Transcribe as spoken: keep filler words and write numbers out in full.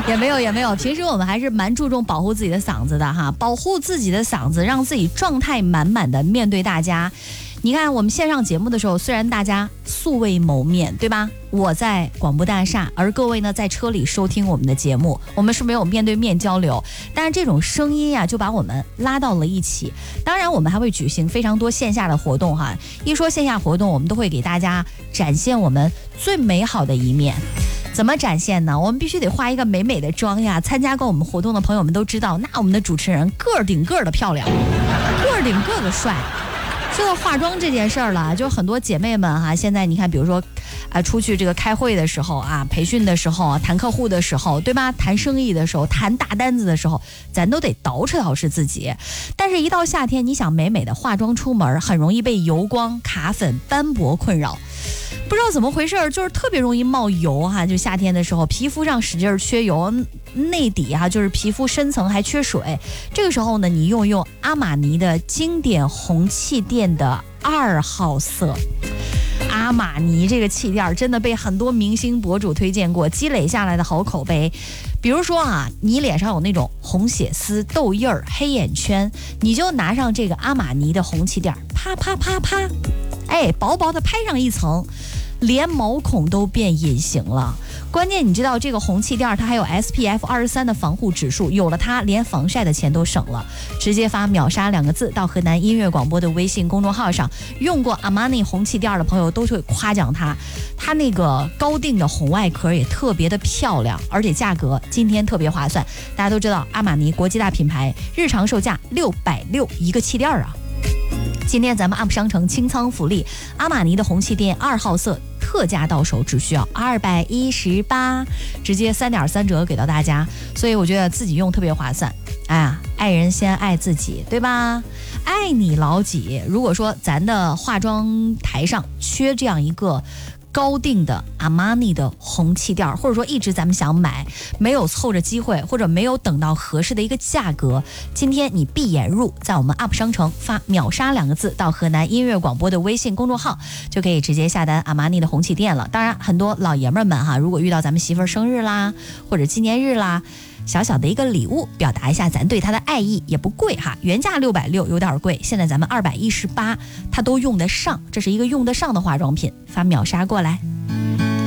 也没有也没有，平时我们还是蛮注重保护自己的嗓子的哈，保护自己的嗓子，让自己状态满满的面对大家。你看我们线上节目的时候，虽然大家素未谋面，对吧？我在广播大厦，而各位呢在车里收听我们的节目，我们是没有面对面交流，但是这种声音呀、啊，就把我们拉到了一起。当然我们还会举行非常多线下的活动哈，一说线下活动，我们都会给大家展现我们最美好的一面。怎么展现呢？我们必须得化一个美美的妆呀！参加过我们活动的朋友们都知道，那我们的主持人个儿顶个儿的漂亮，个儿顶个儿的帅。说到化妆这件事儿了，就很多姐妹们哈，现在你看，比如说，啊，出去这个开会的时候啊，培训的时候，谈客户的时候，对吧？谈生意的时候，谈大单子的时候，咱都得捯饬捯饬自己。但是，一到夏天，你想美美的化妆出门，很容易被油光、卡粉、斑驳困扰。不知道怎么回事，就是特别容易冒油哈。就夏天的时候，皮肤上使劲缺油，内底哈就是皮肤深层还缺水。这个时候呢，你用用阿玛尼的经典红气垫的二号色。阿玛尼这个气垫真的被很多明星博主推荐过，积累下来的好口碑。比如说啊，你脸上有那种红血丝、痘印儿、黑眼圈，你就拿上这个阿玛尼的红气垫，啪啪啪啪，哎，薄薄的拍上一层，连毛孔都变隐形了。关键你知道这个红气垫它还有 S P F 二十三的防护指数，有了它连防晒的钱都省了。直接发秒杀两个字到河南音乐广播的微信公众号上，用过阿玛尼红气垫的朋友都会夸奖它，它那个高定的红外壳也特别的漂亮，而且价格今天特别划算。大家都知道阿玛尼国际大品牌，日常售价六百六一个气垫啊。今天咱们 U P 商城清仓福利，阿玛尼的红气垫二号色特价到手只需要二百一十八，直接三点三折给到大家，所以我觉得自己用特别划算。哎呀，爱人先爱自己，对吧？爱你老几？如果说咱的化妆台上缺这样一个高定的阿玛尼的红气垫，或者说一直咱们想买，没有凑着机会，或者没有等到合适的一个价格，今天你闭眼入，在我们 U P 商城发秒杀两个字到河南音乐广播的微信公众号，就可以直接下单阿玛尼的红气垫了。当然很多老爷们儿们哈，如果遇到咱们媳妇儿生日啦，或者纪念日啦，小小的一个礼物，表达一下咱对他的爱意，也不贵哈，原价六百六有点贵，现在咱们二百一十八，它都用得上，这是一个用得上的化妆品，发秒杀过来。